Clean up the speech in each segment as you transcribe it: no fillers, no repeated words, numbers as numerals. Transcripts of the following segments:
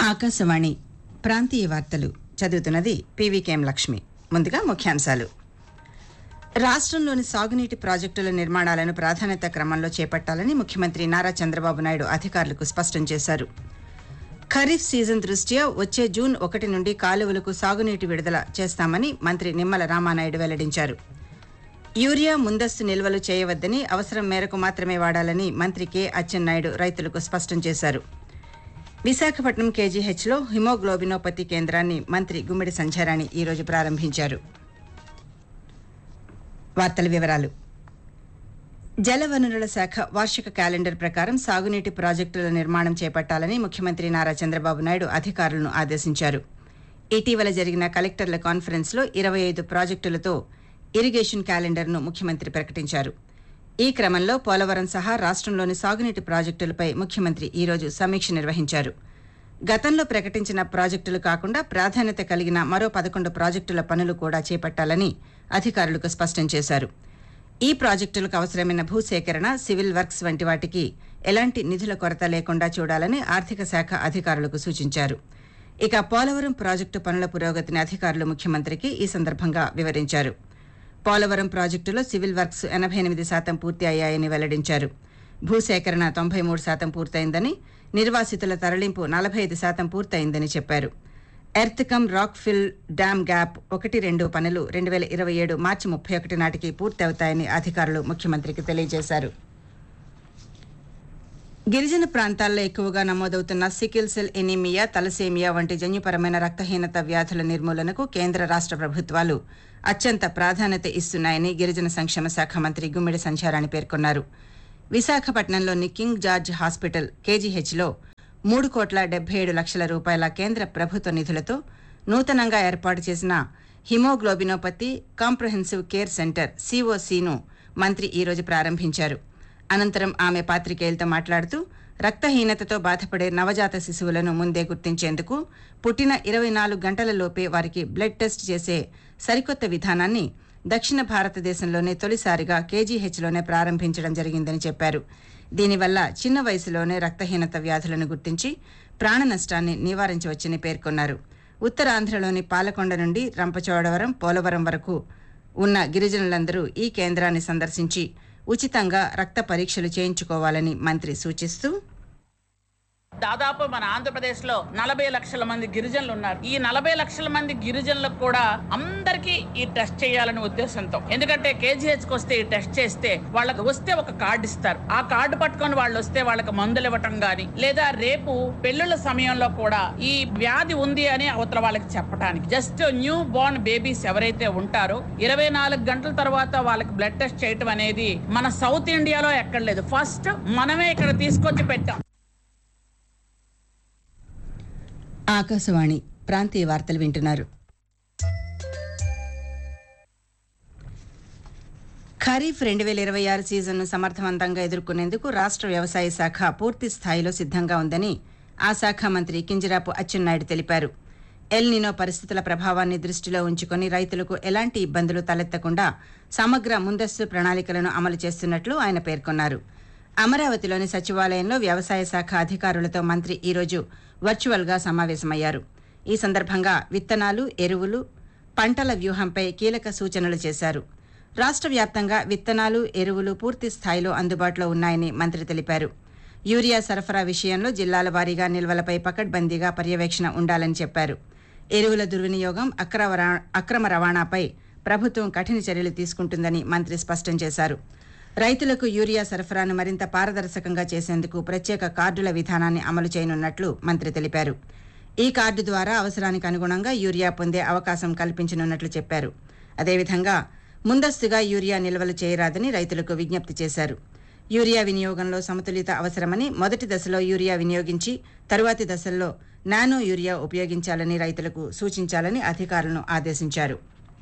ఆకాశవాణి ప్రాంతీయ వార్తలు చదువుతున్నది పీవీకేఎం లక్ష్మి. ముందుగా ముఖ్యాంశాలు. రాష్ట్రంలోని సాగునీటి ప్రాజెక్టుల నిర్మాణాలను ప్రాధాన్యత క్రమంలో చేపట్టాలని ముఖ్యమంత్రి నారా చంద్రబాబు నాయుడు అధికారులకు స్పష్టం చేశారు. ఖరీఫ్ సీజన్ దృష్ట్యా వచ్చే జూన్ 1 నుండి కాలువలకు సాగునీటి విడుదల చేస్తామని మంత్రి నిమ్మల రామానాయుడు వెల్లడించారు. యూరియా ముందస్తు నిల్వలు చేయవద్దని, అవసరం మేరకు మాత్రమే వాడాలని మంత్రి కె అచ్చెన్నాయుడు రైతులకు స్పష్టం చేశారు. విశాఖపట్నం కేజీహెచ్లో హిమోగ్లోబినోపతి కేంద్రాన్ని మంత్రి గుమ్మిడి సంధ్యారాణి ఈరోజు ప్రారంభించారు. వార్తల వివరాలు. జలవనరుల శాఖ వార్షిక క్యాలెండర్ ప్రకారం సాగునీటి ప్రాజెక్టుల నిర్మాణం చేపట్టాలని ముఖ్యమంత్రి నారా చంద్రబాబు నాయుడు అధికారులను ఆదేశించారు. ఇటీవల జరిగిన కలెక్టర్ల కాన్ఫరెన్స్లో 25 ప్రాజెక్టులతో ఇరిగేషన్ క్యాలెండర్ను ముఖ్యమంత్రి ప్రకటించారు. ఈ క్రమంలో పోలవరం సహా రాష్ట్రంలోని సాగునీటి ప్రాజెక్టులపై ముఖ్యమంత్రి ఈరోజు సమీక్ష నిర్వహించారు. గతంలో ప్రకటించిన ప్రాజెక్టులు కాకుండా ప్రాధాన్యత కలిగిన మరో 11 ప్రాజెక్టుల పనులు కూడా చేపట్టాలని అధికారులకు స్పష్టం చేశారు. ఈ ప్రాజెక్టులకు అవసరమైన భూసేకరణ, సివిల్ వర్క్స్ వంటి వాటికి ఎలాంటి నిధుల కొరత లేకుండా చూడాలని ఆర్థిక శాఖ అధికారులకు సూచించారు. ఇక పోలవరం ప్రాజెక్టు పనుల పురోగతిని అధికారులు ముఖ్యమంత్రికి ఈ సందర్భంగా వివరించారు. పోలవరం ప్రాజెక్టులో సివిల్ వర్క్స్ 88% పూర్తి అయ్యాయని వెల్లడించారు. భూసేకరణ 93% పూర్తయిందని, నిర్వాసితుల తరలింపు 45% పూర్తయిందని చెప్పారు. Earth cum rock fill dam gap 1-2 పనులు 2027 మార్చి 31 నాటికి పూర్తి అవుతాయని అధికారులు ముఖ్యమంత్రికి తెలియజేశారు. గిరిజన ప్రాంతాల్లో ఎక్కువగా నమోదవుతున్న సికిల్ సెల్ ఎనీమియా, తలసేమియా వంటి జన్యుపరమైన రక్తహీనత వ్యాధుల నిర్మూలనకు కేంద్ర రాష్ట్ర ప్రభుత్వాలు అత్యంత ప్రాధాన్యత ఇస్తున్నాయని గిరిజన సంక్షేమ శాఖ మంత్రి గుమ్మిడి సంధ్యారాణి పేర్కొన్నారు. విశాఖపట్నంలోని కింగ్ జార్జ్ హాస్పిటల్ కేజీహెచ్లో 3,77,00,000 రూపాయల కేంద్ర ప్రభుత్వ నిధులతో నూతనంగా ఏర్పాటు చేసిన హిమోగ్లోబినోపతి కాంప్రహెన్సివ్ కేర్ సెంటర్ సిఓసిను మంత్రి ఈరోజు ప్రారంభించారు. అనంతరం ఆమె పాత్రికేయులతో మాట్లాడుతూ రక్తహీనతతో బాధపడే నవజాత శిశువులను ముందే గుర్తించేందుకు పుట్టిన 24 గంటలలోపే వారికి బ్లడ్ టెస్ట్ చేసే సరికొత్త విధానాన్ని దక్షిణ భారతదేశంలోనే తొలిసారిగా కేజీహెచ్లోనే ప్రారంభించడం జరిగిందని చెప్పారు. దీనివల్ల చిన్న వయసులోనే రక్తహీనత వ్యాధులను గుర్తించి ప్రాణ నష్టాన్ని నివారించవచ్చని పేర్కొన్నారు. ఉత్తరాంధ్రలోని పాలకొండ నుండి రంపచోడవరం, పోలవరం వరకు ఉన్న గిరిజనులందరూ ఈ కేంద్రాన్ని సందర్శించి ఉచితంగా రక్త పరీక్షలు చేయించుకోవాలని మంత్రి సూచిస్తూ, దాదాపు మన ఆంధ్రప్రదేశ్ లో 40 లక్షల మంది గిరిజనులు ఉన్నారు. ఈ 40 లక్షల మంది గిరిజనులకు కూడా అందరికీ ఈ టెస్ట్ చేయాలనే ఉద్దేశంతో, ఎందుకంటే కేజీహెచ్ కి వస్తే ఈ టెస్ట్ చేస్తే వాళ్ళకి వస్తే ఒక కార్డు ఇస్తారు. ఆ కార్డు పట్టుకొని వాళ్ళు వస్తే వాళ్ళకి మందులు ఇవ్వటం గాని, లేదా రేపు పెళ్లిళ్ల సమయంలో కూడా ఈ వ్యాధి ఉంది అని అవతల వాళ్ళకి చెప్పడానికి, జస్ట్ న్యూ బోర్న్ బేబీస్ ఎవరైతే ఉంటారో 24 గంటల తర్వాత వాళ్ళకి బ్లడ్ టెస్ట్ చేయటం అనేది మన సౌత్ ఇండియాలో ఎక్కడ లేదు. ఫస్ట్ మనమే ఇక్కడ తీసుకొచ్చి పెట్టాం. ఆకాశవాణి ప్రాంతీయ వార్తలు వింటున్నారు. ఖరీఫ్ 2026 సీజన్ను సమర్థవంతంగా ఎదుర్కొనేందుకు రాష్ట్ర వ్యవసాయ శాఖ పూర్తి స్థాయిలో సిద్ధంగా ఉందని ఆ శాఖ మంత్రి కింజరాపు అచ్చెన్నాయుడు తెలిపారు. ఎల్ నినో పరిస్థితుల ప్రభావాన్ని దృష్టిలో ఉంచుకొని రైతులకు ఎలాంటి ఇబ్బందులు తలెత్తకుండా సమగ్ర ముందస్తు ప్రణాళికలను అమలు చేస్తున్నట్లు ఆయన పేర్కొన్నారు. అమరావతిలోని సచివాలయంలో వ్యవసాయ శాఖ అధికారులతో మంత్రి ఈరోజు వర్చువల్గా సమావేశమయ్యారు. ఈ సందర్భంగా విత్తనాలు, ఎరువులు, పంటల వ్యూహంపై కీలక సూచనలు చేశారు. రాష్ట్ర వ్యాప్తంగా విత్తనాలు, ఎరువులు పూర్తి స్థాయిలో అందుబాటులో ఉన్నాయని మంత్రి తెలిపారు. యూరియా సరఫరా విషయంలో జిల్లాల వారీగా నిల్వలపై పకడ్బందీగా పర్యవేక్షణ ఉండాలని చెప్పారు. ఎరువుల దుర్వినియోగం, అక్రమ రవాణాపై ప్రభుత్వం కఠిన చర్యలు తీసుకుంటుందని మంత్రి స్పష్టం చేశారు. రైతులకు యూరియా సరఫరాను మరింత పారదర్శకంగా చేసేందుకు ప్రత్యేక కార్డుల విధానాన్ని అమలు చేయనున్నట్లు మంత్రి తెలిపారు. ఈ కార్డు ద్వారా అవసరానికి అనుగుణంగా యూరియా పొందే అవకాశం కల్పించనున్నట్లు చెప్పారు. అదేవిధంగా ముందస్తుగా యూరియా నిల్వలు చేయరాదని రైతులకు విజ్ఞప్తి చేశారు. యూరియా వినియోగంలో సమతుల్యత అవసరమని, మొదటి దశలో యూరియా వినియోగించి తరువాతి దశల్లో నానో యూరియా ఉపయోగించాలని రైతులకు సూచించాలని అధికారులను ఆదేశించారు.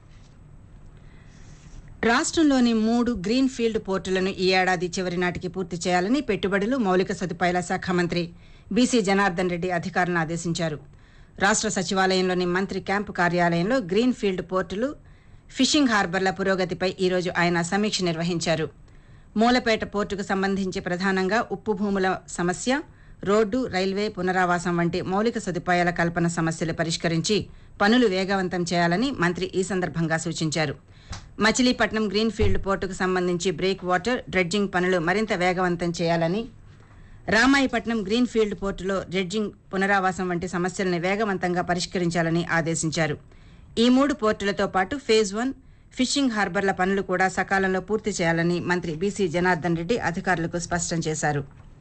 రాష్ట్రంలోని 3 గ్రీన్ ఫీల్డ్ పోర్టులను ఈ ఏడాది చివరి నాటికి పూర్తి చేయాలని పెట్టుబడులు, మౌలిక సదుపాయాల శాఖ మంత్రి బీసీ జనార్దన్ రెడ్డి అధికారులను ఆదేశించారు. రాష్ట్ర సచివాలయంలోని మంత్రి క్యాంపు కార్యాలయంలో గ్రీన్ ఫీల్డ్ పోర్టులు, ఫిషింగ్ హార్బర్ల పురోగతిపై ఈరోజు ఆయన సమీక్ష నిర్వహించారు. మూలపేట పోర్టుకు సంబంధించి ప్రధానంగా ఉప్పు భూముల సమస్య, రోడ్డు, రైల్వే పునరావాసం వంటి మౌలిక సదుపాయాల కల్పన సమస్యలు పరిష్కరించి పనులు వేగవంతం చేయాలని మంత్రి ఈ సందర్భంగా సూచించారు. మచిలీపట్నం గ్రీన్ఫీల్డ్ పోర్టుకు సంబంధించి బ్రేక్ వాటర్, డ్రెడ్జింగ్ పనులు మరింత వేగవంతం చేయాలని, రామాయపట్నం గ్రీన్ఫీల్డ్ పోర్టులో డ్రెడ్జింగ్, పునరావాసం వంటి సమస్యలను వేగవంతంగా పరిష్కరించాలని ఆదేశించారు. ఈ 3 పోర్టులతో పాటు ఫేజ్ 1 ఫిషింగ్ హార్బర్ల పనులు కూడా సకాలంలో పూర్తి చేయాలని మంత్రి బీసీ జనార్దన్ రెడ్డి అధికారులకు స్పష్టం చేశారు.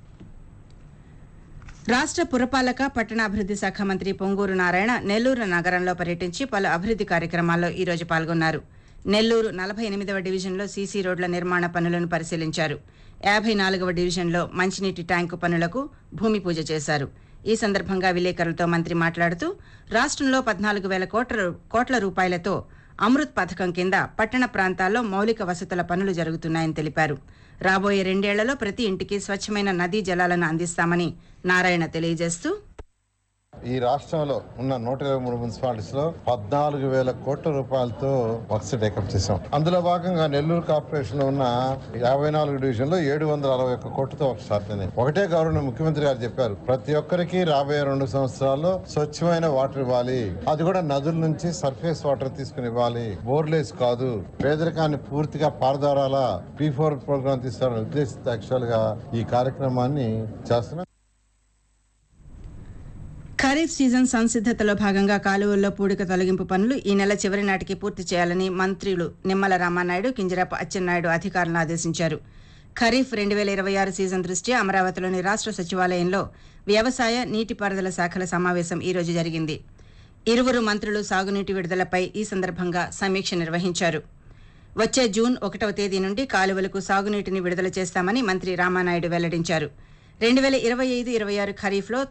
రాష్ట్ర పురపాలక పట్టణాభివృద్ధి శాఖ మంత్రి పొంగూరు నారాయణ నెల్లూరు నగరంలో పర్యటించి పలు అభివృద్ధి కార్యక్రమాల్లో ఈరోజు పాల్గొన్నారు. నెల్లూరు 48వ డివిజన్లో సీసీ రోడ్ల నిర్మాణ పనులను పరిశీలించారు. 54వ డివిజన్లో మంచినీటి ట్యాంకు పనులకు భూమి పూజ చేశారు. ఈ సందర్భంగా విలేకరులతో మంత్రి మాట్లాడుతూ రాష్ట్రంలో 14,000 కోట్ల రూపాయలతో అమృత్ పథకం కింద పట్టణ ప్రాంతాల్లో మౌలిక వసతుల పనులు జరుగుతున్నాయని తెలిపారు. రాబోయే 2 ఏళ్లలో ప్రతి ఇంటికి స్వచ్ఛమైన నదీ జలాలను అందిస్తామని నారాయణ తెలియజేస్తూ, ఈ రాష్ట్రంలో ఉన్న 123 మున్సిపాలిటీస్ లో 14,000 కోట్ల రూపాయలతో వర్క్స్ టేకప్ చేశాం. అందులో భాగంగా నెల్లూరు కార్పొరేషన్ లో ఉన్న 54 డివిజన్ లో 761 కోట్లతో వర్క్ స్టార్ట్ అయినాయి. ఒకటే గౌరవ ముఖ్యమంత్రి గారు చెప్పారు, ప్రతి ఒక్కరికి రాబోయే 2 సంవత్సరాల్లో స్వచ్ఛమైన వాటర్ ఇవ్వాలి. అది కూడా నదుల నుంచి సర్ఫేస్ వాటర్ తీసుకుని ఇవ్వాలి, బోర్లేస్ కాదు. పేదరికాన్ని పూర్తిగా పారదారాల P4 ప్రోగ్రామ్ తీసుకోవాలని ఉద్దేశిత యాక్చువల్ గా ఈ కార్యక్రమాన్ని చేస్తున్నాం. ఖరీఫ్ సీజన్ సంసిద్ధతలో భాగంగా కాలువల్లో పూడిక తొలగింపు పనులు ఈ నెల చివరి నాటికి పూర్తి చేయాలని మంత్రులు నిమ్మల రామానాయుడు, కింజరాపు అచ్చెన్నాయుడు అధికారులను ఆదేశించారు. ఖరీఫ్ 2026 సీజన్ దృష్ట్యా అమరావతిలోని రాష్ట్ర సచివాలయంలో వ్యవసాయ, నీటిపారుదల శాఖల సమావేశం ఈ రోజు జరిగింది. ఇరువురు మంత్రులు సాగునీటి విడుదలపై ఈ సందర్భంగా సమీక్ష నిర్వహించారు. వచ్చే జూన్ 1వ తేదీ నుండి కాలువలకు సాగునీటిని విడుదల చేస్తామని మంత్రి రామానాయుడు వెల్లడించారు. 2025-26 ఖరీఫ్లో